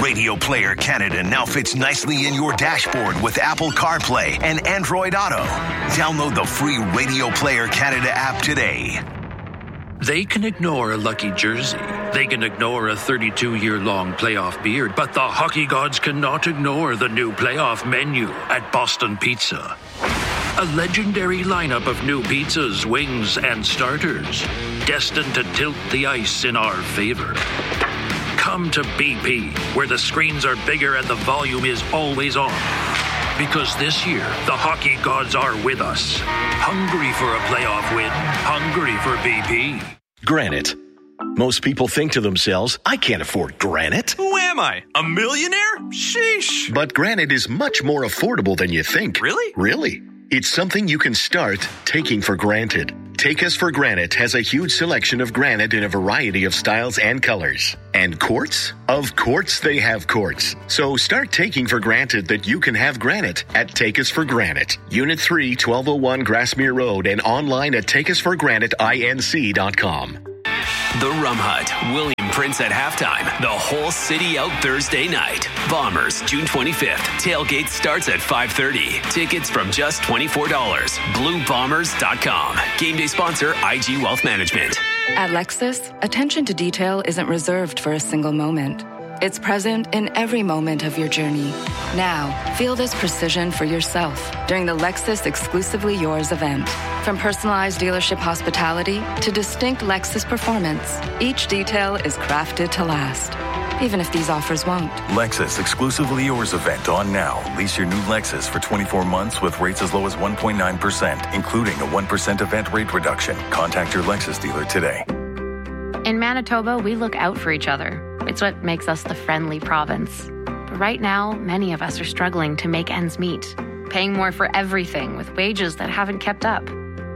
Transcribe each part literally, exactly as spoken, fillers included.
Radio Player Canada now fits nicely in your dashboard with Apple CarPlay and Android Auto. Download the free Radio Player Canada app today. They can ignore a lucky jersey. They can ignore a thirty-two-year-long playoff beard. But the hockey gods cannot ignore the new playoff menu at Boston Pizza. A legendary lineup of new pizzas, wings, and starters, destined to tilt the ice in our favor. Come to B P, where the screens are bigger and the volume is always on. Because this year, the hockey gods are with us. Hungry for a playoff win. Hungry for B P. Granite. Most people think to themselves, I can't afford granite. Who am I? A millionaire? Sheesh. But granite is much more affordable than you think. Really? Really. It's something you can start taking for granted. Take Us for Granite has a huge selection of granite in a variety of styles and colors. And quartz? Of course they have quartz. So start taking for granted that you can have granite at Take Us for Granite. Unit three, twelve oh one Grassmere Road, and online at take us for granite inc dot com. The Rum Hut, William Prince at halftime. The whole city out Thursday night. Bombers, June twenty-fifth. Tailgate starts at five thirty. Tickets from just twenty-four dollars. blue bombers dot com. Game day sponsor, I G Wealth Management. At Lexus, attention to detail isn't reserved for a single moment. It's present in every moment of your journey. Now, feel this precision for yourself during the Lexus Exclusively Yours event. From personalized dealership hospitality to distinct Lexus performance, each detail is crafted to last, even if these offers won't. Lexus Exclusively Yours event on now. Lease your new Lexus for twenty-four months with rates as low as one point nine percent, including a one percent event rate reduction. Contact your Lexus dealer today. In Manitoba, we look out for each other. It's what makes us the friendly province. But right now, many of us are struggling to make ends meet, paying more for everything with wages that haven't kept up.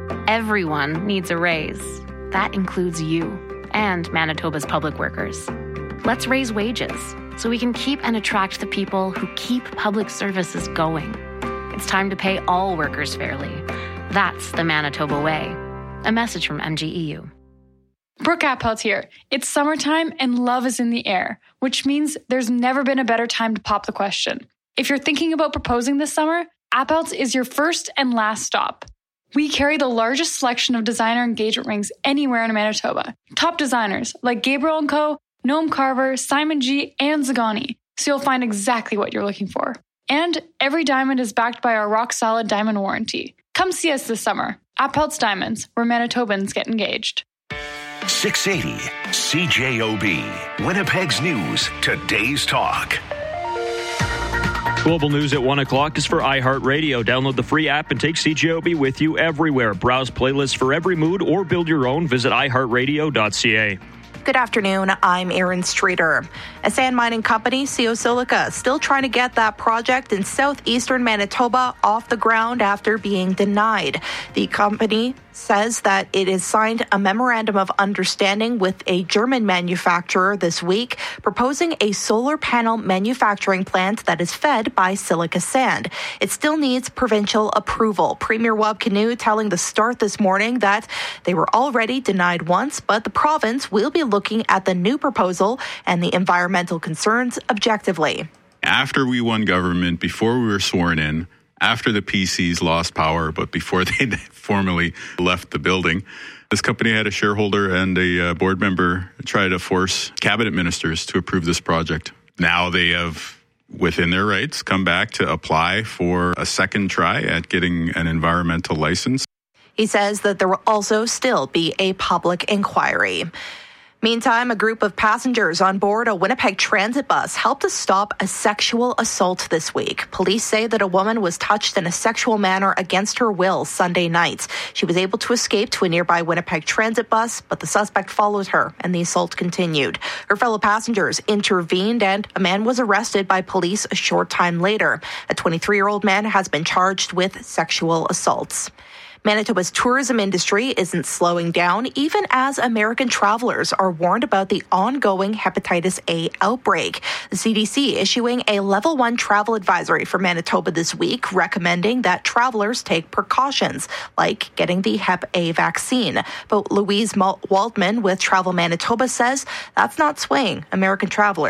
Everyone needs a raise. That includes you and Manitoba's public workers. Let's raise wages so we can keep and attract the people who keep public services going. It's time to pay all workers fairly. That's the Manitoba way. A message from M G E U. Brooke Appelt here. It's summertime and love is in the air, which means there's never been a better time to pop the question. If you're thinking about proposing this summer, Appelt's is your first and last stop. We carry the largest selection of designer engagement rings anywhere in Manitoba. Top designers like Gabriel and Co., Noam Carver, Simon G., and Zagani, so you'll find exactly what you're looking for. And every diamond is backed by our rock-solid diamond warranty. Come see us this summer. Appelt's Diamonds, where Manitobans get engaged. six eighty C J O B, Winnipeg's News, today's talk. Global News at one o'clock is for iHeartRadio. Download the free app and take C J O B with you everywhere. Browse playlists for every mood or build your own. Visit i heart radio dot c a. Good afternoon. I'm Erin Streeter. A sand mining company, Silica, still trying to get that project in southeastern Manitoba off the ground after being denied. The company says that it has signed a memorandum of understanding with a German manufacturer this week, proposing a solar panel manufacturing plant that is fed by silica sand. It still needs provincial approval. Premier Wab Kinew telling The Start this morning that they were already denied once, but the province will be looking at the new proposal and the environmental concerns objectively. After we won government, before we were sworn in, after the P Cs lost power, but before they formally left the building, this company had a shareholder and a uh, board member try to force cabinet ministers to approve this project. Now they have, within their rights, come back to apply for a second try at getting an environmental license. He says that there will also still be a public inquiry. Meantime, a group of passengers on board a Winnipeg transit bus helped to stop a sexual assault this week. Police say that a woman was touched in a sexual manner against her will Sunday night. She was able to escape to a nearby Winnipeg transit bus, but the suspect followed her and the assault continued. Her fellow passengers intervened and a man was arrested by police a short time later. A twenty-three-year-old man has been charged with sexual assaults. Manitoba's tourism industry isn't slowing down, even as American travelers are warned about the ongoing hepatitis A outbreak. The C D C issuing a level one travel advisory for Manitoba this week, recommending that travelers take precautions, like getting the Hep A vaccine. But Louise Waldman with Travel Manitoba says that's not swaying American travelers.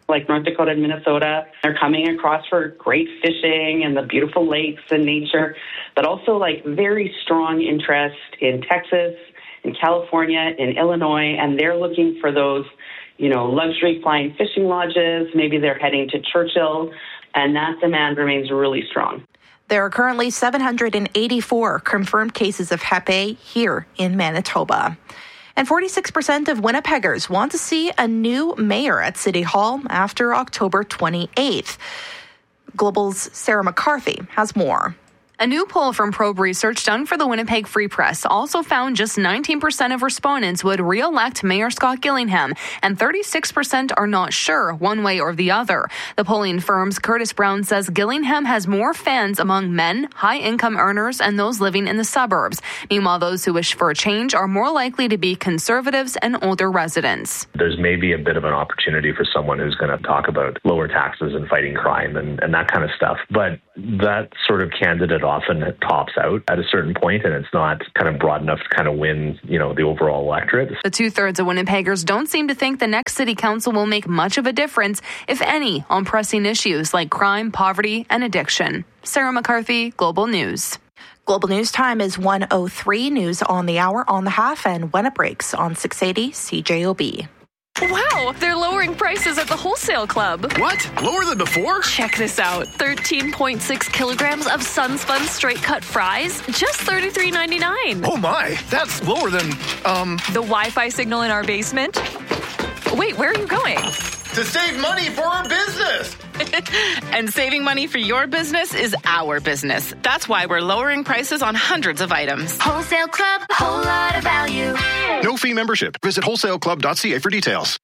like North Dakota and Minnesota. They're coming across for great fishing and the beautiful lakes and nature, but also like very strong interest in Texas, in California, in Illinois, and they're looking for those, you know, luxury flying fishing lodges. Maybe they're heading to Churchill, and that demand remains really strong. There are currently seven hundred eighty-four confirmed cases of Hep A here in Manitoba. And forty-six percent of Winnipeggers want to see a new mayor at City Hall after October twenty-eighth. Global's Sarah McCarthy has more. A new poll from Probe Research done for the Winnipeg Free Press also found just nineteen percent of respondents would re-elect Mayor Scott Gillingham, and thirty-six percent are not sure one way or the other. The polling firm's Curtis Brown says Gillingham has more fans among men, high-income earners, and those living in the suburbs. Meanwhile, those who wish for a change are more likely to be conservatives and older residents. There's maybe a bit of an opportunity for someone who's going to talk about lower taxes and fighting crime and, and that kind of stuff. But that sort of candidate often tops out at a certain point, and it's not kind of broad enough to kind of win, you know, the overall electorate. The two-thirds of Winnipeggers don't seem to think the next city council will make much of a difference, if any, on pressing issues like crime, poverty, and addiction. Sarah McCarthy, Global News. Global News time is one oh three. News on the hour, on the half, and when it breaks on six eighty C J O B. Wow, they're lowering prices at the Wholesale Club. What? Lower than before? Check this out. thirteen point six kilograms of Sunspun straight cut fries, just thirty-three ninety-nine. Oh my, that's lower than, um... the Wi-Fi signal in our basement? Wait, where are you going? To save money for our business! And saving money for your business is our business. That's why we're lowering prices on hundreds of items. Wholesale Club, a whole lot of value. No fee membership. Visit wholesale club dot c a for details.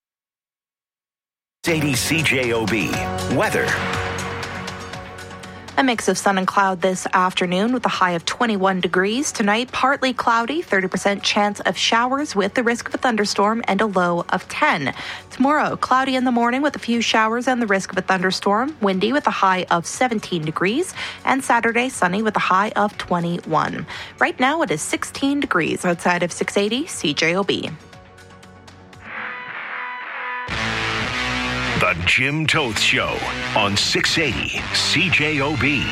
eighty C J O B. Weather. A mix of sun and cloud this afternoon with a high of twenty-one degrees. Tonight, partly cloudy, thirty percent chance of showers with the risk of a thunderstorm and a low of ten. Tomorrow, cloudy in the morning with a few showers and the risk of a thunderstorm. Windy with a high of seventeen degrees. And Saturday, sunny with a high of twenty-one. Right now, it is sixteen degrees outside of six eighty C J O B. The Jim Toth Show on six eighty C J O B.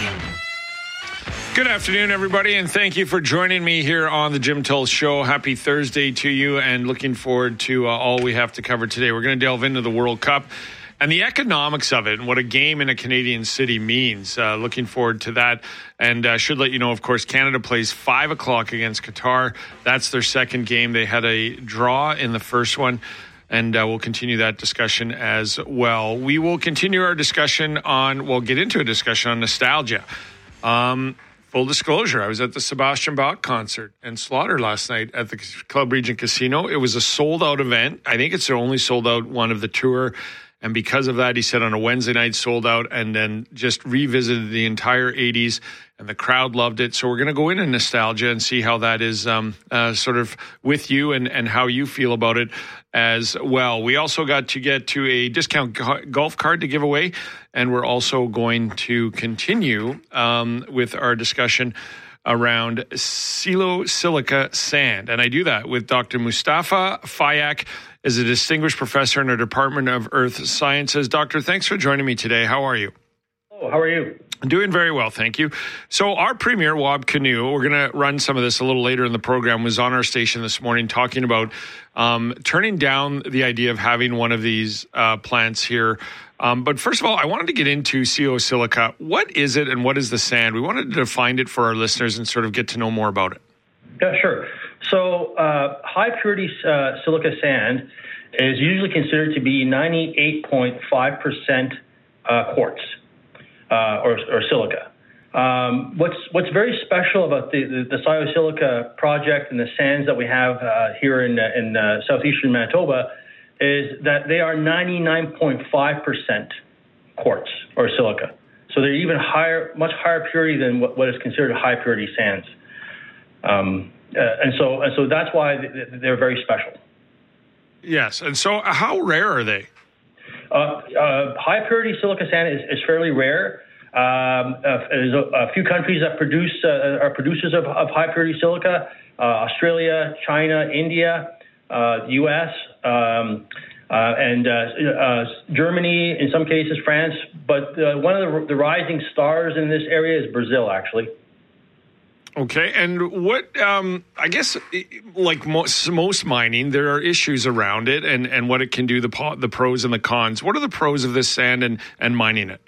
Good afternoon, everybody, and thank you for joining me here on the Jim Toth Show. Happy Thursday to you, and looking forward to uh, all we have to cover today. We're going to delve into the World Cup and the economics of it and what a game in a Canadian city means. Uh, looking forward to that. And I uh, should let you know, of course, Canada plays five o'clock against Qatar. That's their second game. They had a draw in the first one. And uh, we'll continue that discussion as well. We will continue our discussion on, we'll get into a discussion on nostalgia. Um, full disclosure, I was at the Sebastian Bach concert and Slaughter last night at the Club Regent Casino. It was a sold-out event. I think it's the only sold-out one of the tour. And because of that, he said on a Wednesday night, sold out, and then just revisited the entire eighties, and the crowd loved it. So we're going to go into nostalgia and see how that is um, uh, sort of with you and, and how you feel about it as well. We also got to get to a discount go- golf card to give away, and we're also going to continue um, with our discussion around psilocybin sand. And I do that with Doctor Mustafa Fayak, is a distinguished professor in our Department of Earth Sciences. Doctor, thanks for joining me today. How are you? Oh, how are you? Doing very well, thank you. So our premier, Wab Kinew, we're going to run some of this a little later in the program, was on our station this morning talking about um, turning down the idea of having one of these uh, plants here. Um, but first of all, I wanted to get into psilocybin. What is it and what is the sand? We wanted to define it for our listeners and sort of get to know more about it. Yeah, sure. So uh, high-purity uh, silica sand is usually considered to be ninety-eight point five percent uh, quartz uh, or, or silica. Um, what's what's very special about the, the, the Psilosilica project and the sands that we have uh, here in, uh, in uh, southeastern Manitoba is that they are ninety-nine point five percent quartz or silica. So they're even higher, much higher purity than what, what is considered high-purity sands. Um, uh, and so and so that's why they're very special. Yes. And so how rare are they? Uh, uh, high purity silica sand is, is fairly rare. Um, uh, there's a, a few countries that produce uh, are producers of, of high purity silica: uh, Australia, China, India, uh, U S. Um, Uh, and uh, uh, Germany, in some cases, France, but uh, one of the, the rising stars in this area is Brazil, actually. Okay, and what, um, I guess, like most, most mining, there are issues around it and, and what it can do, the the pros and the cons. What are the pros of this sand and, and mining it?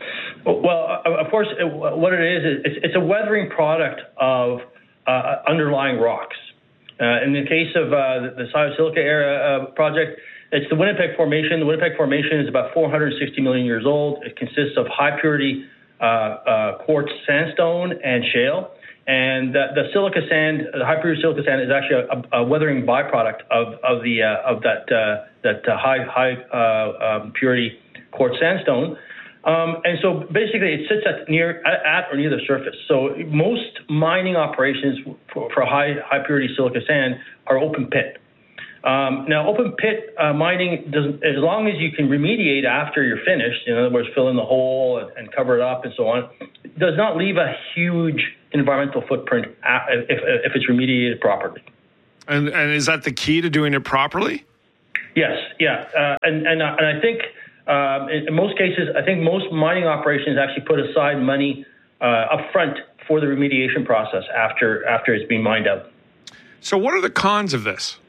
Well, of course, what it is, it's, it's a weathering product of uh, underlying rocks. Uh, in the case of uh, the Siosilica area uh, project, it's the Winnipeg Formation. The Winnipeg Formation is about four hundred sixty million years old. It consists of high purity uh, uh, quartz sandstone and shale. And the, the silica sand, the high purity silica sand, is actually a, a weathering byproduct of of the uh, of that uh, that uh, high high uh, um, purity quartz sandstone. Um, and so basically, it sits at near at or near the surface. So most mining operations for, for high high purity silica sand are open pit. Um, now, open pit uh, mining doesn't, as long as you can remediate after you're finished, in other words, fill in the hole and, and cover it up and so on, does not leave a huge environmental footprint if, if it's remediated properly. And and is that the key to doing it properly? Yes, yeah, uh, and and uh, and I think um, in, in most cases, I think most mining operations actually put aside money uh, up front for the remediation process after after it's been mined out. So, what are the cons of this?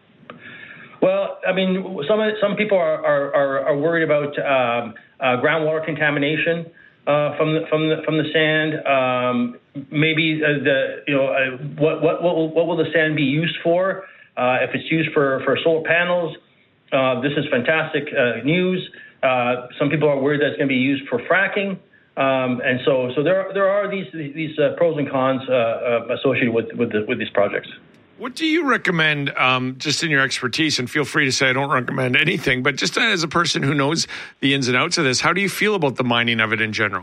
Well, I mean, some some people are are, are worried about um, uh, groundwater contamination uh, from the from the from the sand. Um, maybe uh, the you know uh, what what what will, what will the sand be used for? Uh, if it's used for, for solar panels, uh, this is fantastic uh, news. Uh, some people are worried that it's going to be used for fracking, um, and so so there are, there are these these uh, pros and cons uh, uh, associated with with, the, with these projects. What do you recommend, um, just in your expertise, and feel free to say I don't recommend anything, but just as a person who knows the ins and outs of this, how do you feel about the mining of it in general?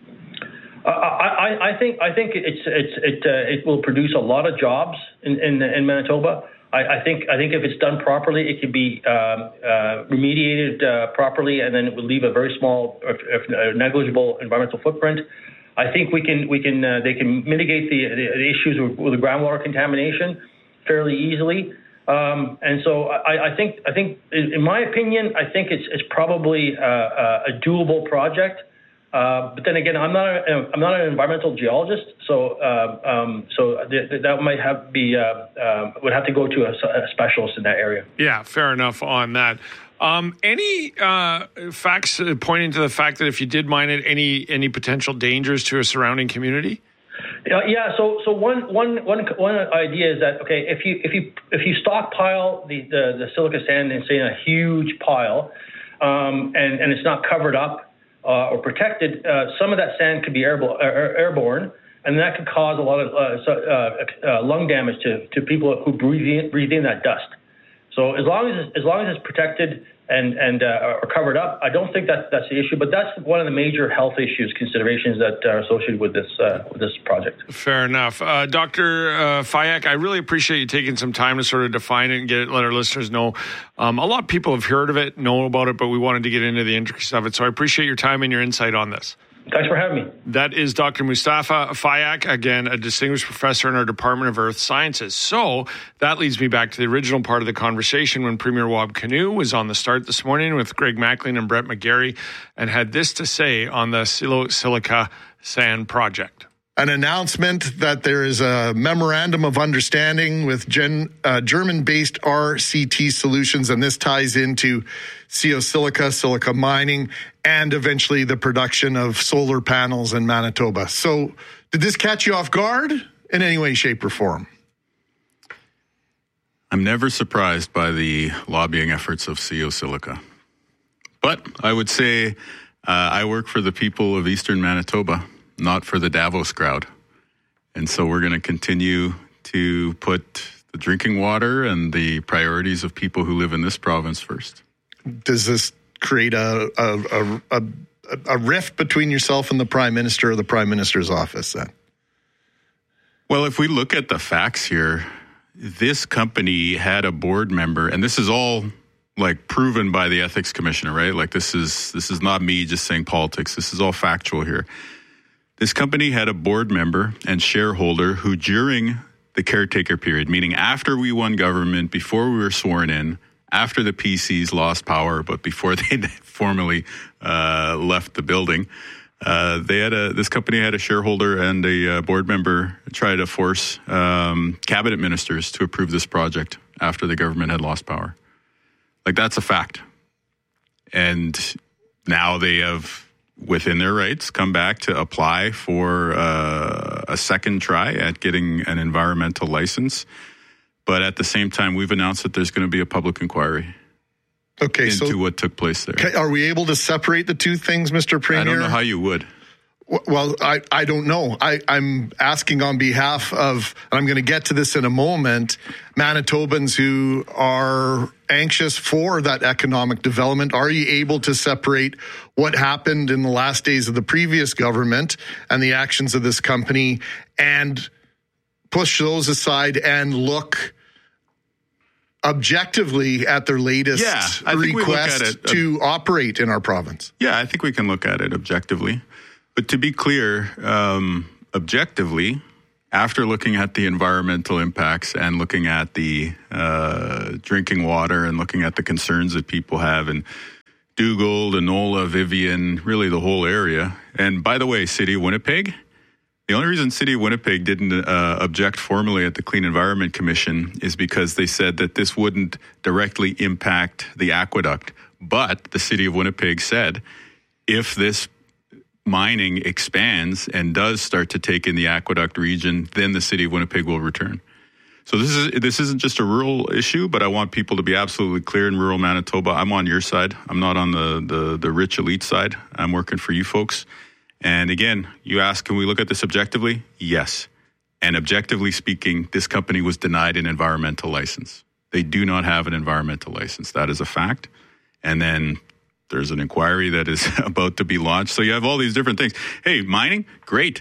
Uh, I, I think I think it's it's it uh, it will produce a lot of jobs in in, in Manitoba. I, I think I think if it's done properly, it can be um, uh, remediated uh, properly, and then it will leave a very small, if, if negligible environmental footprint. I think we can we can uh, they can mitigate the, the issues with, with the groundwater contamination fairly easily, um, and so I, I think I think in my opinion I think it's it's probably uh, a doable project. Uh, but then again, I'm not a, I'm not an environmental geologist, so uh, um, so th- th- that might have be uh, uh, would have to go to a, a specialist in that area. Yeah, fair enough on that. Um, any uh, facts pointing to the fact that if you did mine it, any any potential dangers to a surrounding community? Uh, yeah, so so one one one one idea is that okay, if you if you if you stockpile the the, the silica sand in say in a huge pile, um, and and it's not covered up uh, or protected, uh, some of that sand could be airborne, uh, airborne, and that could cause a lot of uh, uh, uh, lung damage to to people who breathe in, breathe in that dust. So as long as as long as it's protected and and uh, are covered up, I don't think that that's the issue. But that's one of the major health issues considerations that are associated with this uh, with this project. Fair enough, uh, Doctor Uh, Fayak. I really appreciate you taking some time to sort of define it and get it, let our listeners know. Um, a lot of people have heard of it, know about it, but we wanted to get into the intricacies of it. So I appreciate your time and your insight on this. Thanks for having me. That is Doctor Mustafa Fayak, again, a distinguished professor in our Department of Earth Sciences. So that leads me back to the original part of the conversation when Premier Wab Kinew was on the start this morning with Greg Macklin and Brett McGarry and had this to say on the Siosilica Sand Project. An announcement that there is a memorandum of understanding with Gen, uh, German-based R C T Solutions, and this ties into Siosilica, silica mining, and eventually the production of solar panels in Manitoba. So did this catch you off guard in any way, shape, or form? I'm never surprised by the lobbying efforts of Siosilica. But I would say uh, I work for the people of Eastern Manitoba, not for the Davos crowd. And so we're going to continue to put the drinking water and the priorities of people who live in this province first. Does this create a a, a, a, a rift between yourself and the Prime Minister or the Prime Minister's office then? Well, if we look at the facts here, this company had a board member, and this is all like proven by the ethics commissioner, right? Like this is this is not me just saying politics. This is all factual here. This company had a board member and shareholder who during the caretaker period, meaning after we won government, before we were sworn in, after the P Cs lost power, but before they formally uh, left the building. Uh, they had a this company had a shareholder and a uh, board member try to force um, cabinet ministers to approve this project after the government had lost power. Like, that's a fact. And now they have, within their rights, come back to apply for uh, a second try at getting an environmental license. But at the same time, we've announced that there's going to be a public inquiry okay, into so what took place there. Okay, are we able to separate the two things, Mister Premier? I don't know how you would. Well, I, I don't know. I, I'm asking on behalf of, and I'm going to get to this in a moment, Manitobans who are anxious for that economic development. Are you able to separate what happened in the last days of the previous government and the actions of this company and push those aside and look objectively at their latest yeah, I think request we look at it, to uh, operate in our province? Yeah, I think we can look at it objectively. But to be clear, um, objectively, after looking at the environmental impacts and looking at the uh, drinking water and looking at the concerns that people have in Dugald, Enola, Vivian, really the whole area. And by the way, City of Winnipeg, the only reason City of Winnipeg didn't uh, object formally at the Clean Environment Commission is because they said that this wouldn't directly impact the aqueduct. But the City of Winnipeg said if this mining expands and does start to take in the aqueduct region, then the City of Winnipeg will return. So this is this isn't just a rural issue, but I want people to be absolutely clear in rural Manitoba. I'm on your side. I'm not on the, the, the rich elite side. I'm working for you folks. And again, you ask, can we look at this objectively? Yes. And objectively speaking, this company was denied an environmental license. They do not have an environmental license. That is a fact. And then there's an inquiry that is about to be launched. So you have all these different things. Hey, mining, great.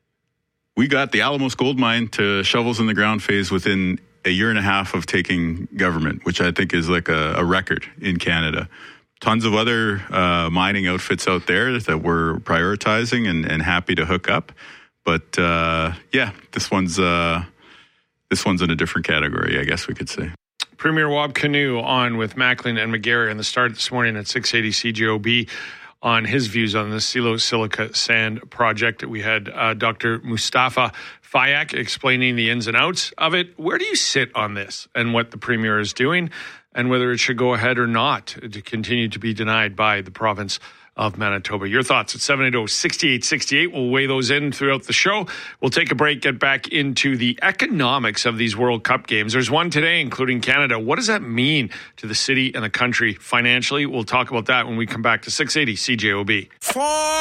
We got the Alamos gold mine to shovels in the ground phase within a year and a half of taking government, which I think is like a, a record in Canada. Tons of other uh, mining outfits out there that we're prioritizing and, and happy to hook up. But uh, yeah, this one's uh, this one's in a different category, I guess we could say. Premier Wab Kinew on with Macklin and McGarry on the start this morning at six eighty C J O B on his views on the Silo Silica Sand project. We had uh, Doctor Mustafa Fayak explaining the ins and outs of it. Where do you sit on this and what the Premier is doing and whether it should go ahead or not to continue to be denied by the province of Manitoba? Your thoughts at seven eight zero, six eight six eight. We'll weigh those in throughout the show. We'll take a break, get back into the economics of these World Cup games. There's one today, including Canada. What does that mean to the city and the country financially? We'll talk about that when we come back to six eighty C J O B. Four,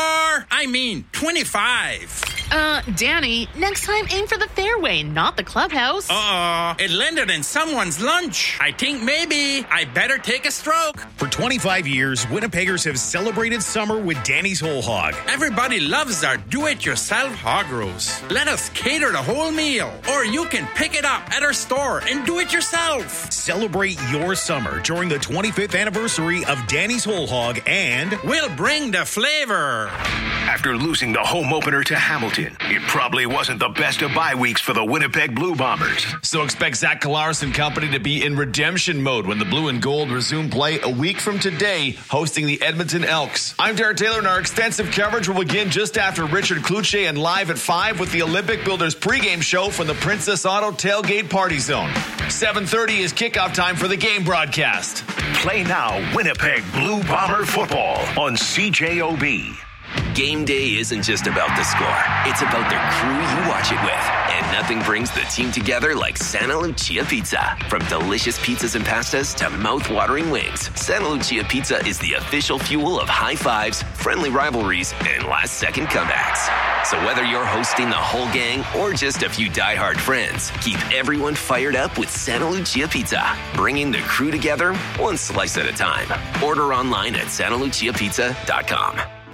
I mean twenty-five. Uh, Danny, next time aim for the fairway, not the clubhouse. Uh-oh, it landed in someone's lunch. I think maybe I better take a stroke. For twenty-five years, Winnipeggers have celebrated summer with Danny's Whole Hog. Everybody loves our do-it-yourself hog roast. Let us cater the whole meal, or you can pick it up at our store and do it yourself. Celebrate your summer during the twenty-fifth anniversary of Danny's Whole Hog, and we'll bring the flavor. After losing the home opener to Hamilton, it probably wasn't the best of bye weeks for the Winnipeg Blue Bombers. So expect Zach Collaros and company to be in redemption mode when the Blue and Gold resume play a week from today, hosting the Edmonton Elks. I'm Derek Taylor, and our extensive coverage will begin just after Richard Cloutier and Live at five with the Olympic Builders pregame show from the Princess Auto Tailgate Party Zone. seven thirty is kickoff time for the game broadcast. Play now Winnipeg Blue Bomber football on C J O B. Game day isn't just about the score. It's about the crew you watch it with. And nothing brings the team together like Santa Lucia Pizza. From delicious pizzas and pastas to mouth-watering wings, Santa Lucia Pizza is the official fuel of high fives, friendly rivalries, and last-second comebacks. So whether you're hosting the whole gang or just a few diehard friends, keep everyone fired up with Santa Lucia Pizza, bringing the crew together one slice at a time. Order online at santa lucia pizza dot com.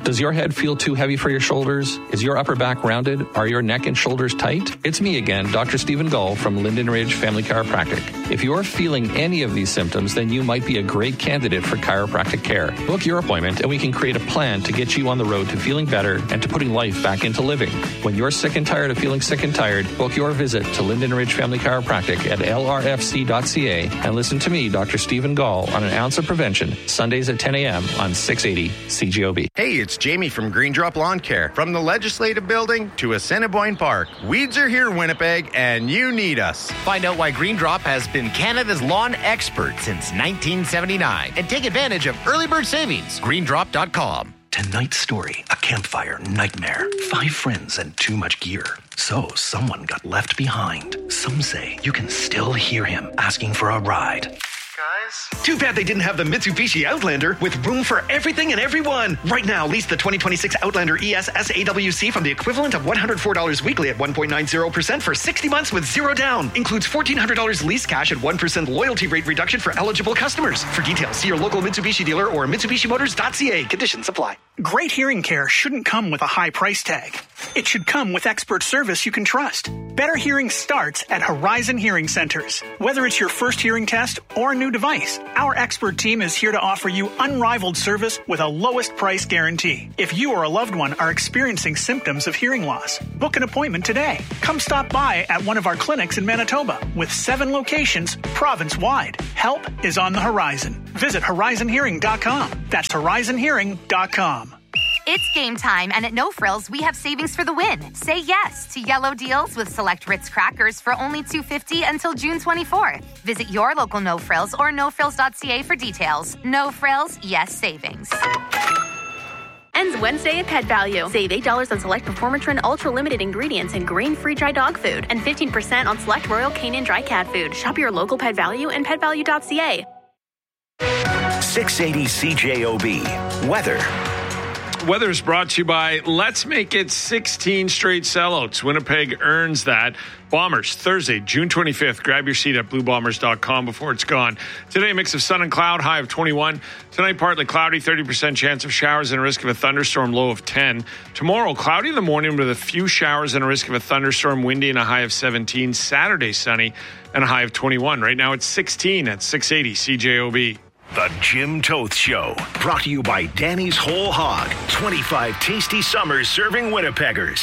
Does your head feel too heavy for your shoulders? Is your upper back rounded? Are your neck and shoulders tight? It's me again, Doctor Stephen Gull from Linden Ridge Family Chiropractic. If you're feeling any of these symptoms, then you might be a great candidate for chiropractic care. Book your appointment and we can create a plan to get you on the road to feeling better and to putting life back into living. When you're sick and tired of feeling sick and tired, book your visit to Linden Ridge Family Chiropractic at L R F C dot C A and listen to me, Doctor Stephen Gall, on An Ounce of Prevention, Sundays at ten a.m. on six eighty C J O B. Hey, it's Jamie from Green Drop Lawn Care. From the Legislative Building to Assiniboine Park, weeds are here, Winnipeg, and you need us. Find out why Green Drop has been Canada's lawn expert since nineteen seventy-nine and take advantage of early bird savings. green drop dot com. Tonight's story, a campfire nightmare. Five friends and too much gear. So someone got left behind. Some say you can still hear him asking for a ride. Guys? Too bad they didn't have the Mitsubishi Outlander with room for everything and everyone. Right now, lease the twenty twenty-six Outlander E S S A W C from the equivalent of one hundred four dollars weekly at one point nine zero percent for sixty months with zero down. Includes fourteen hundred dollars lease cash at one percent loyalty rate reduction for eligible customers. For details, see your local Mitsubishi dealer or Mitsubishi Motors dot C A. Conditions apply. Great hearing care shouldn't come with a high price tag. It should come with expert service you can trust. Better hearing starts at Horizon Hearing Centers. Whether it's your first hearing test or a new device, our expert team is here to offer you unrivaled service with a lowest price guarantee. If you or a loved one are experiencing symptoms of hearing loss, book an appointment today. Come stop by at one of our clinics in Manitoba with seven locations province-wide. Help is on the horizon. Visit horizon hearing dot com. That's horizon hearing dot com. It's game time, and at No Frills, we have savings for the win. Say yes to yellow deals with select Ritz crackers for only two dollars and fifty cents until June twenty-fourth. Visit your local No Frills or no frills dot c a for details. No Frills, yes savings. Ends Wednesday at Pet Value. Save eight dollars on select Performatrin Ultra Limited ingredients and grain-free dry dog food, and fifteen percent on select Royal Canin dry cat food. Shop your local Pet Value and pet value dot c a. six eighty C J O B. Weather. Weather is brought to you by Let's Make It sixteen straight sellouts. Winnipeg earns that. Bombers, Thursday, June twenty-fifth. Grab your seat at blue bombers dot com before it's gone. Today, a mix of sun and cloud, high of twenty-one. Tonight, partly cloudy, thirty percent chance of showers and a risk of a thunderstorm, low of ten. Tomorrow, cloudy in the morning with a few showers and a risk of a thunderstorm, windy and a high of seventeen. Saturday, sunny and a high of twenty-one. Right now, it's sixteen at six eighty C J O B. The Jim Toth Show, brought to you by Danny's Whole Hog. twenty-five tasty summers serving Winnipeggers.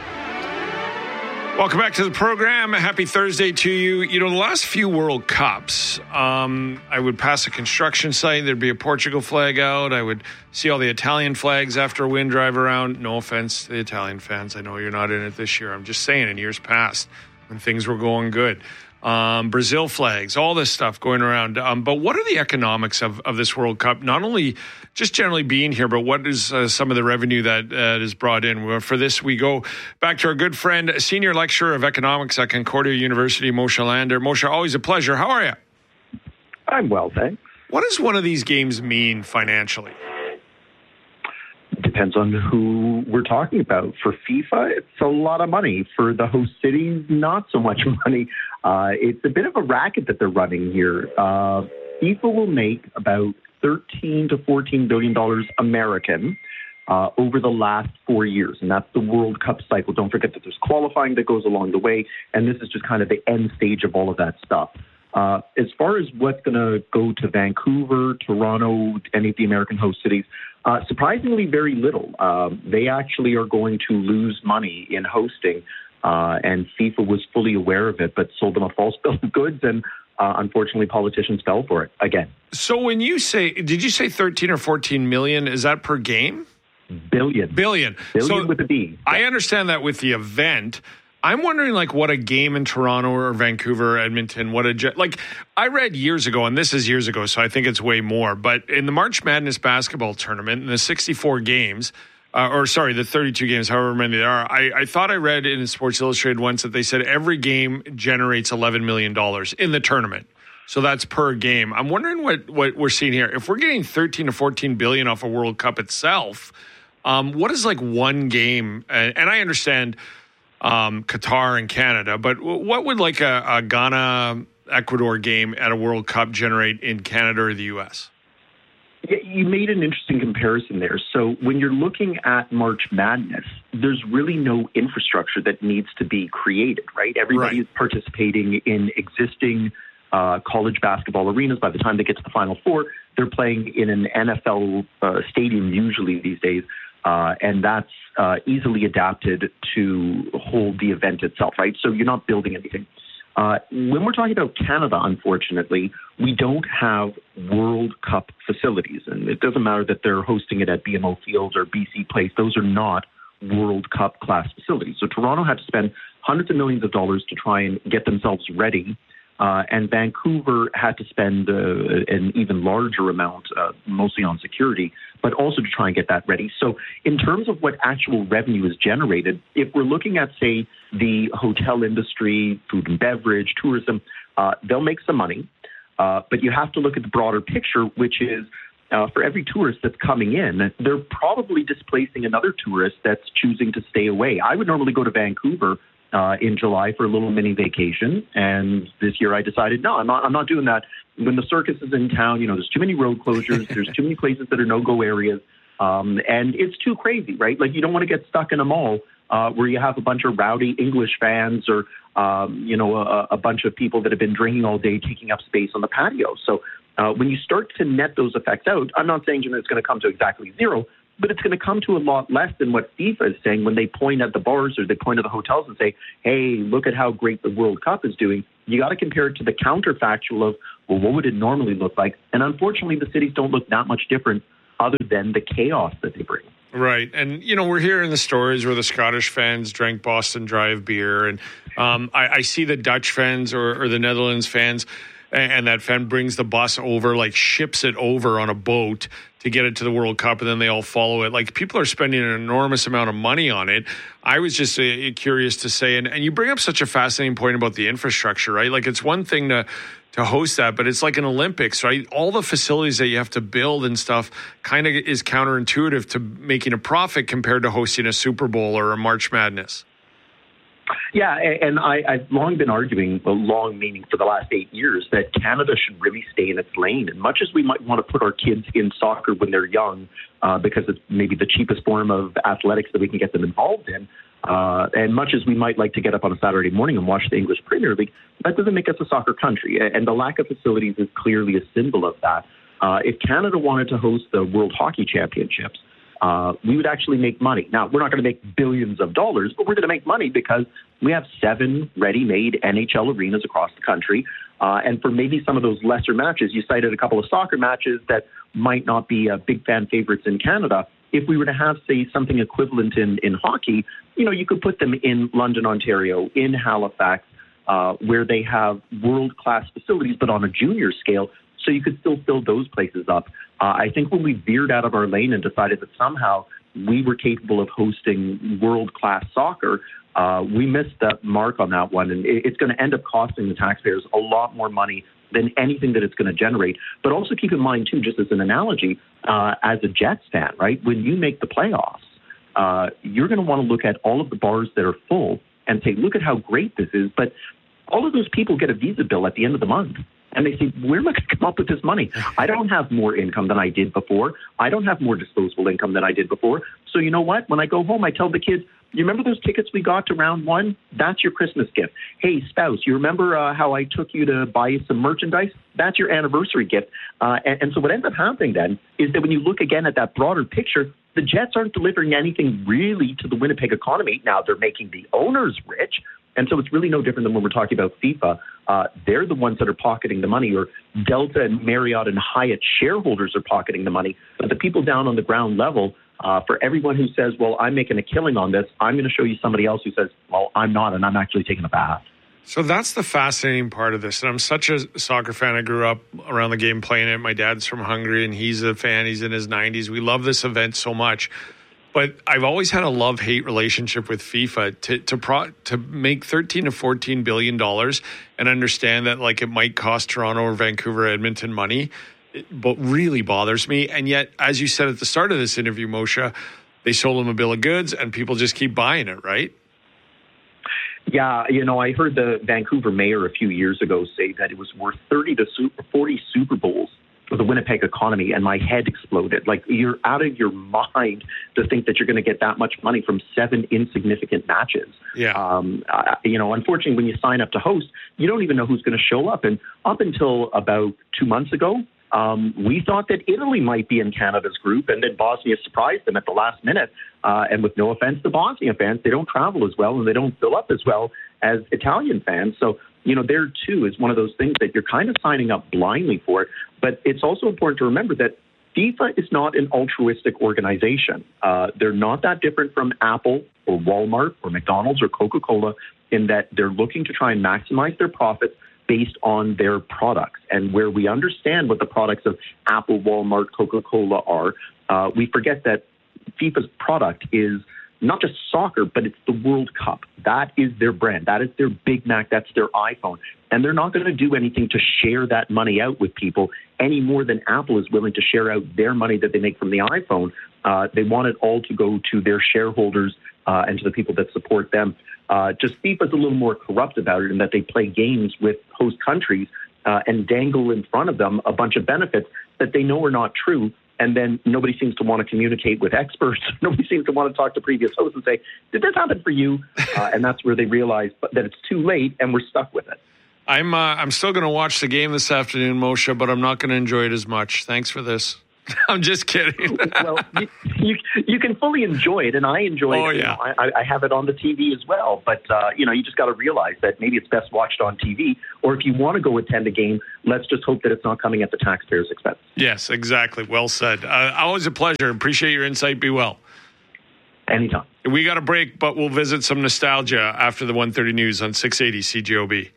Welcome back to the program. Happy Thursday to you. You know, the last few World Cups, um, I would pass a construction site. There'd be a Portugal flag out. I would see all the Italian flags after a wind drive around. No offense to the Italian fans. I know you're not in it this year. I'm just saying in years past when things were going good. Um, Brazil flags, all this stuff going around. Um, but what are the economics of, of this World Cup? Not only just generally being here, but what is uh, some of the revenue that uh, is brought in? For this, we go back to our good friend, Senior Lecturer of Economics at Concordia University, Moshe Lander. Moshe, always a pleasure. How are you? I'm well, thanks. What does one of these games mean financially? Depends on who we're talking about. For FIFA, it's a lot of money. For the host cities, not so much money. Uh, it's a bit of a racket that they're running here. Uh, FIFA will make about thirteen to fourteen billion dollars American uh, over the last four years, and that's the World Cup cycle. Don't forget that there's qualifying that goes along the way, and this is just kind of the end stage of all of that stuff. Uh, as far as what's going to go to Vancouver, Toronto, any of the American host cities, uh, surprisingly very little. Um, they actually are going to lose money in hosting, uh, and FIFA was fully aware of it, but sold them a false bill of goods, and uh, unfortunately politicians fell for it again. So when you say, did you say thirteen or fourteen million? Is that per game? Billion. Billion. Billion so with a B. I understand that with the event. I'm wondering, like, what a game in Toronto or Vancouver or Edmonton, what a, like, I read years ago, and this is years ago, so I think it's way more, but in the March Madness basketball tournament, in the sixty-four games, uh, or sorry, the thirty-two games, however many there are, I, I thought I read in Sports Illustrated once that they said every game generates eleven million dollars in the tournament. So that's per game. I'm wondering what, what we're seeing here. If we're getting thirteen to fourteen billion off a World Cup itself, um, what is like one game? And, and I understand Um, Qatar and Canada, but what would like a, a Ghana Ecuador game at a World Cup generate in Canada or the U S? Yeah, you made an interesting comparison there. So when you're looking at March Madness, there's really no infrastructure that needs to be created, right? Everybody right. is participating in existing uh, college basketball arenas. By the time they get to the Final Four, they're playing in an N F L uh, stadium usually these days, uh, and that's uh, easily adapted to hold the event itself, right? So you're not building anything. Uh, when we're talking about Canada, unfortunately, we don't have World Cup facilities. And it doesn't matter that they're hosting it at B M O Field or B C Place. Those are not World Cup class facilities. So Toronto had to spend hundreds of millions of dollars to try and get themselves ready. Uh, and Vancouver had to spend uh, an even larger amount, uh, mostly on security, but also to try and get that ready. So in terms of what actual revenue is generated, if we're looking at, say, the hotel industry, food and beverage, tourism, uh, they'll make some money. Uh, but you have to look at the broader picture, which is uh, for every tourist that's coming in, they're probably displacing another tourist that's choosing to stay away. I would normally go to Vancouver Uh, in July for a little mini vacation. And this year I decided, no, I'm not, I'm not doing that. When the circus is in town, you know, there's too many road closures. There's too many places that are no-go areas. Um, and it's too crazy, right? Like you don't want to get stuck in a mall uh, where you have a bunch of rowdy English fans or, um, you know, a, a bunch of people that have been drinking all day, taking up space on the patio. So uh, when you start to net those effects out, I'm not saying, you know, it's going to come to exactly zero, but it's going to come to a lot less than what FIFA is saying when they point at the bars or they point at the hotels and say, hey, look at how great the World Cup is doing. You got to compare it to the counterfactual of, well, what would it normally look like? And unfortunately, the cities don't look that much different other than the chaos that they bring. Right. And, you know, we're hearing the stories where the Scottish fans drank Boston Drive beer. And um, I, I see the Dutch fans or, or the Netherlands fans, and, and that fan brings the bus over, like ships it over on a boat to get it to the World Cup, and then they all follow it. Like, people are spending an enormous amount of money on it. I was just uh, curious to say, and, and you bring up such a fascinating point about the infrastructure, right? Like, it's one thing to to host that, but it's like an Olympics, right? All the facilities that you have to build and stuff kind of is counterintuitive to making a profit compared to hosting a Super Bowl or a March Madness. Yeah, and I, I've long been arguing, well, long meaning for the last eight years, that Canada should really stay in its lane. And much as we might want to put our kids in soccer when they're young, uh, because it's maybe the cheapest form of athletics that we can get them involved in, uh, and much as we might like to get up on a Saturday morning and watch the English Premier League, that doesn't make us a soccer country. And the lack of facilities is clearly a symbol of that. Uh, if Canada wanted to host the World Hockey Championships, Uh, we would actually make money. Now, we're not going to make billions of dollars, but we're going to make money because we have seven ready-made N H L arenas across the country. Uh, and for maybe some of those lesser matches, you cited a couple of soccer matches that might not be uh, big fan favorites in Canada. If we were to have, say, something equivalent in, in hockey, you know, you could put them in London, Ontario, in Halifax, uh, where they have world-class facilities, but on a junior scale, so you could still fill those places up. Uh, I think when we veered out of our lane and decided that somehow we were capable of hosting world-class soccer, uh, we missed that mark on that one. And it, it's going to end up costing the taxpayers a lot more money than anything that it's going to generate. But also keep in mind, too, just as an analogy, uh, as a Jets fan, right, when you make the playoffs, uh, you're going to want to look at all of the bars that are full and say, look at how great this is. But all of those people get a visa bill at the end of the month. And they say, where am I going to come up with this money? I don't have more income than I did before. I don't have more disposable income than I did before. So you know what? When I go home, I tell the kids, you remember those tickets we got to round one? That's your Christmas gift. Hey, spouse, you remember uh, how I took you to buy some merchandise? That's your anniversary gift. Uh, and, and so what ends up happening then is that when you look again at that broader picture, the Jets aren't delivering anything really to the Winnipeg economy. Now, they're making the owners rich. And so it's really no different than when we're talking about FIFA. Uh, they're the ones that are pocketing the money, or Delta and Marriott and Hyatt shareholders are pocketing the money. But the people down on the ground level, uh, for everyone who says, well, I'm making a killing on this, I'm going to show you somebody else who says, well, I'm not, and I'm actually taking a bath. So that's the fascinating part of this. And I'm such a soccer fan. I grew up around the game playing it. My dad's from Hungary, and he's a fan. He's in his nineties. We love this event so much. But I've always had a love-hate relationship with FIFA to to pro, to make thirteen to fourteen billion dollars and understand that, like, it might cost Toronto or Vancouver, Edmonton money, but really bothers me. And yet, as you said at the start of this interview, Moshe, they sold them a bill of goods and people just keep buying it, right? Yeah, you know, I heard the Vancouver mayor a few years ago say that it was worth thirty to forty Super Bowls the Winnipeg economy, and my head exploded. Like, you're out of your mind to think that you're going to get that much money from seven insignificant matches. Yeah. Um, uh, you know, unfortunately, when you sign up to host, you don't even know who's going to show up. And up until about two months ago, um, we thought that Italy might be in Canada's group, and then Bosnia surprised them at the last minute. Uh, and with no offense to Bosnia fans, they don't travel as well and they don't fill up as well as Italian fans. So, you know, there too is one of those things that you're kind of signing up blindly for it. But it's also important to remember that FIFA is not an altruistic organization. Uh, they're not that different from Apple or Walmart or McDonald's or Coca-Cola in that they're looking to try and maximize their profits based on their products. And where we understand what the products of Apple, Walmart, Coca-Cola are, uh, we forget that FIFA's product is not just soccer, but it's the World Cup. That is their brand. That is their Big Mac. That's their iPhone. And they're not going to do anything to share that money out with people any more than Apple is willing to share out their money that they make from the iPhone. Uh, they want it all to go to their shareholders uh, and to the people that support them. Uh, just FIFA's a little more corrupt about it in that they play games with host countries uh, and dangle in front of them a bunch of benefits that they know are not true. And then nobody seems to want to communicate with experts. Nobody seems to want to talk to previous hosts and say, did this happen for you? Uh, and that's where they realize that it's too late and we're stuck with it. I'm uh, I'm still going to watch the game this afternoon, Moshe, but I'm not going to enjoy it as much. Thanks for this. I'm just kidding. Well, you, you you can fully enjoy it, and I enjoy oh, it. Yeah. You know, I, I have it on the T V as well. But, uh, you know, you just got to realize that maybe it's best watched on T V. Or if you want to go attend a game, let's just hope that it's not coming at the taxpayer's expense. Yes, exactly. Well said. Uh, always a pleasure. Appreciate your insight. Be well. Anytime. We got a break, but we'll visit some nostalgia after the one thirty news on six eighty C J O B.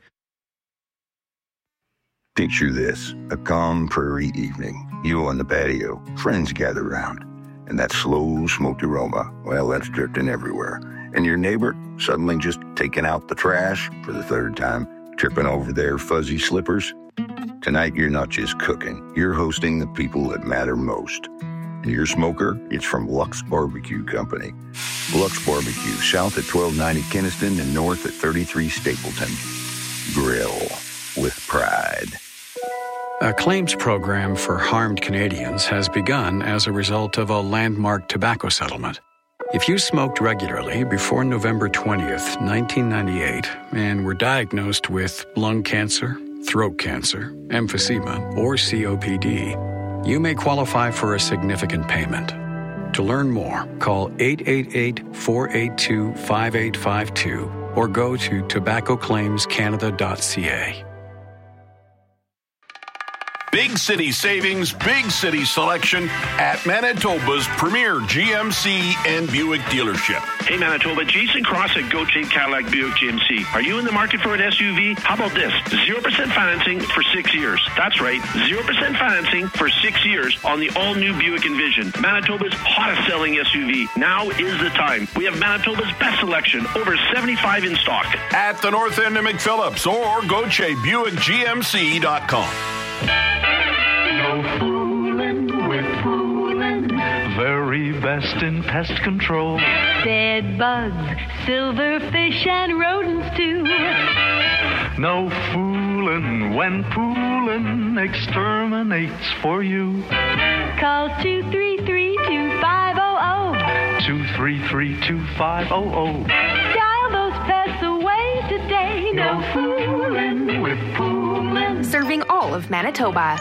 Picture this, a calm prairie evening. You on the patio, friends gather round, and that slow smoked aroma, well, that's drifting everywhere. And your neighbor suddenly just taking out the trash for the third time, tripping over their fuzzy slippers. Tonight, you're not just cooking, you're hosting the people that matter most. And your smoker, it's from Lux Barbecue Company. Lux Barbecue, south at twelve ninety Kinnison and north at thirty-three Stapleton. Grill with pride. A claims program for harmed Canadians has begun as a result of a landmark tobacco settlement. If you smoked regularly before November twentieth, nineteen ninety-eight, and were diagnosed with lung cancer, throat cancer, emphysema, or C O P D, you may qualify for a significant payment. To learn more, call eight eight eight, four eight two, five eight five two or go to tobacco claims canada dot c a. Big city savings, big city selection at Manitoba's premier G M C and Buick dealership. Hey Manitoba, Jason Cross at Gauthier Cadillac Buick G M C. Are you in the market for an S U V? How about this? zero percent financing for six years. That's right, zero percent financing for six years on the all-new Buick Envision. Manitoba's hottest selling S U V. Now is the time. We have Manitoba's best selection, over seventy-five in stock. At the north end of McPhillips or Gauthier Buick G M C dot com. No fooling with fooling. Very best in pest control. Bed bugs, silverfish, and rodents too. No fooling when fooling exterminates for you. Call two three three, two five zero zero. two three three, two five zero zero. Dial those pests away today. No, no fooling with fooling. Serving all of Manitoba.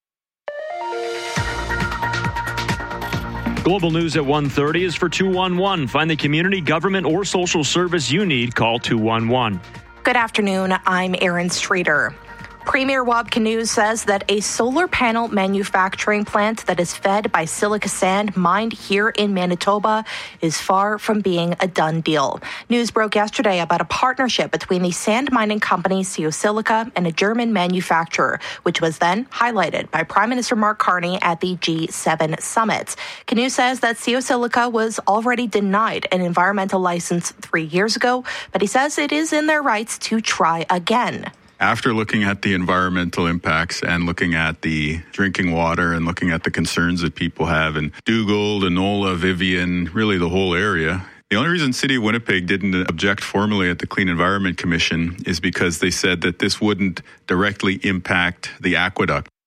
Global News at one thirty is for two one one. Find the community, government, or social service you need. Call two one one. Good afternoon. I'm Erin Streeter. Premier Wabka News says that a solar panel manufacturing plant that is fed by silica sand mined here in Manitoba is far from being a done deal. News broke yesterday about a partnership between the sand mining company Silica and a German manufacturer, which was then highlighted by Prime Minister Mark Carney at the G seven summit. Canoe says that Silica was already denied an environmental license three years ago, but he says it is in their rights to try again. After looking at the environmental impacts and looking at the drinking water and looking at the concerns that people have in Dugald, Enola, Vivian, really the whole area, the only reason City of Winnipeg didn't object formally at the Clean Environment Commission is because they said that this wouldn't directly impact the aqueduct.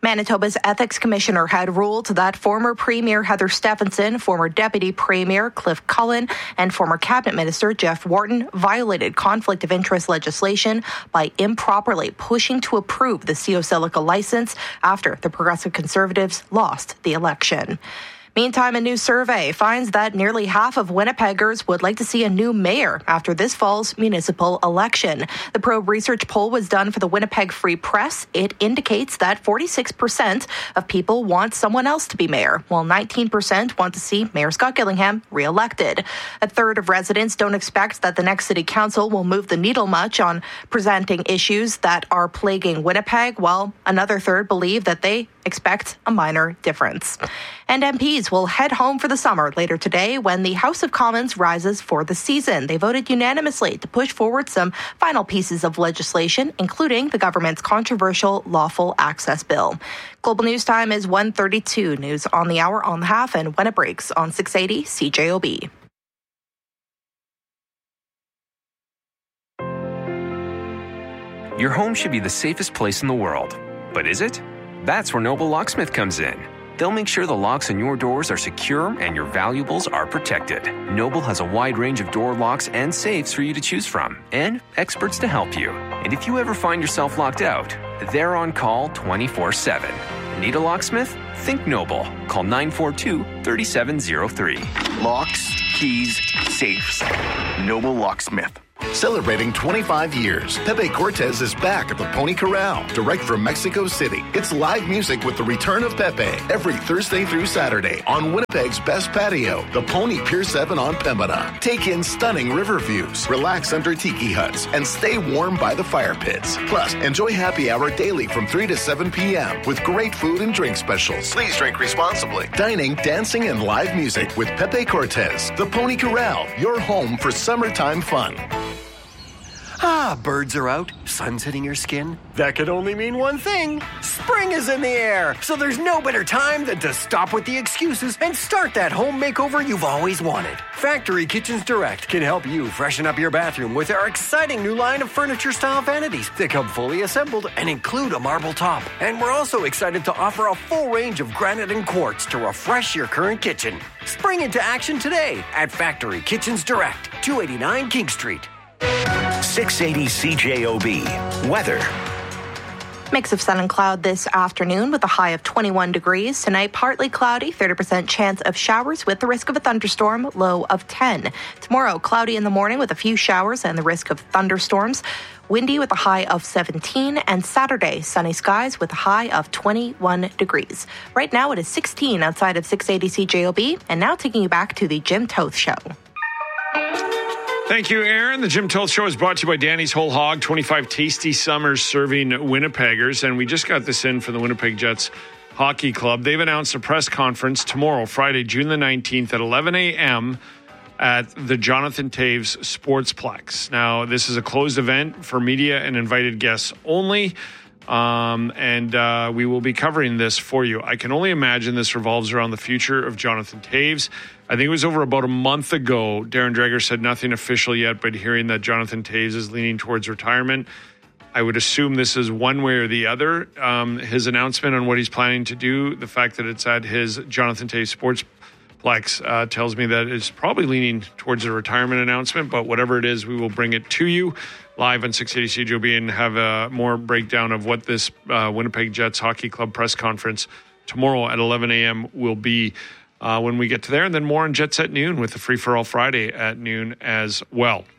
Manitoba's ethics commissioner had ruled that former Premier Heather Stephenson, former Deputy Premier Cliff Cullen, and former Cabinet Minister Jeff Wharton violated conflict of interest legislation by improperly pushing to approve the C O Silica license after the Progressive Conservatives lost the election. Meantime, a new survey finds that nearly half of Winnipeggers would like to see a new mayor after this fall's municipal election. The Probe research poll was done for the Winnipeg Free Press. It indicates that forty-six percent of people want someone else to be mayor, while nineteen percent want to see Mayor Scott Gillingham re-elected. A third of residents don't expect that the next city council will move the needle much on presenting issues that are plaguing Winnipeg, while another third believe that they expect a minor difference. And M Ps will head home for the summer later today when the House of Commons rises for the season. They voted unanimously to push forward some final pieces of legislation, including the government's controversial lawful access bill. Global News Time is one thirty-two. News on the hour, on the half, and when it breaks on six eighty C J O B. Your home should be the safest place in the world. But is it? That's where Noble Locksmith comes in. They'll make sure the locks on your doors are secure and your valuables are protected. Noble has a wide range of door locks and safes for you to choose from, and experts to help you. And if you ever find yourself locked out, they're on call twenty-four seven. Need a locksmith? Think Noble. Call nine four two, three seven zero three. Locks, keys, safes. Noble Locksmith. Celebrating twenty-five years, Pepe Cortez is back at the Pony Corral, direct from Mexico City. It's live music with the return of Pepe every Thursday through Saturday on Winnipeg's best patio, the Pony Pier seven on Pembina. Take in stunning river views, relax under tiki huts, and stay warm by the fire pits. Plus, enjoy happy hour daily from three to seven p.m. with great food and drink specials. Please drink responsibly. Dining, dancing, and live music with Pepe Cortez, the Pony Corral, your home for summertime fun. Ah, birds are out, sun's hitting your skin. That could only mean one thing. Spring is in the air, so there's no better time than to stop with the excuses and start that home makeover you've always wanted. Factory Kitchens Direct can help you freshen up your bathroom with our exciting new line of furniture-style vanities that come fully assembled and include a marble top. And we're also excited to offer a full range of granite and quartz to refresh your current kitchen. Spring into action today at Factory Kitchens Direct, two eighty-nine King Street. six eighty C J O B. Weather. Mix of sun and cloud this afternoon with a high of twenty-one degrees. Tonight, partly cloudy, thirty percent chance of showers with the risk of a thunderstorm, low of ten. Tomorrow, cloudy in the morning with a few showers and the risk of thunderstorms. Windy with a high of seventeen. And Saturday, sunny skies with a high of twenty-one degrees. Right now, it is sixteen outside of six eighty C J O B. And now taking you back to the Jim Toth Show. Thank you, Aaron. The Jim Toth Show is brought to you by Danny's Whole Hog, twenty-five tasty summers serving Winnipeggers. And we just got this in from the Winnipeg Jets Hockey Club. They've announced a press conference tomorrow, Friday, June the nineteenth at eleven a.m. at the Jonathan Toews Sportsplex. Now, this is a closed event for media and invited guests only. Um, and uh, we will be covering this for you. I can only imagine this revolves around the future of Jonathan Toews. I think it was over about a month ago. Darren Dreger said nothing official yet, but hearing that Jonathan Toews is leaning towards retirement, I would assume this is one way or the other. Um, his announcement on what he's planning to do, the fact that it's at his Jonathan Toews Sportsplex uh, tells me that it's probably leaning towards a retirement announcement, but whatever it is, we will bring it to you live on six eighty C J O B and have a more breakdown of what this uh, Winnipeg Jets Hockey Club press conference tomorrow at eleven a.m. will be uh, when we get to there. And then more on Jets at noon with the Free For All Friday at noon as well.